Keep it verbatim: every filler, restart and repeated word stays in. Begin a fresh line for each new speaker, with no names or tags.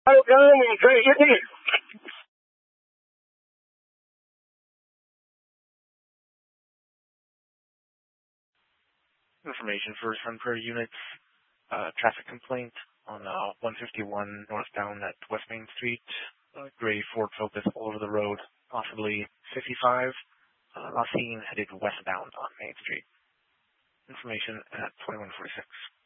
有跟你可以约定。
Information for Sun Prairie units. Uh, traffic complaint on uh, one fifty-one northbound at West Main Street. Uh, gray Ford Focus all over the road, possibly fifty-five. Uh, last seen headed westbound on Main Street. Information at twenty-one forty-six.